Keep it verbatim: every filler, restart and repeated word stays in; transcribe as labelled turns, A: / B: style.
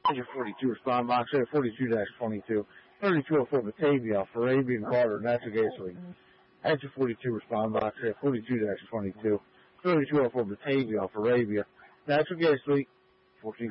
A: Engine forty-two, respond box, area forty-two dash twenty-two. thirty-two oh four Batavia for Arabian Water, natural gas leak. Engine forty-two, respond box, area forty-two dash twenty-two. thirty-two oh four Batavia for Arabia, natural gas leak. fourteen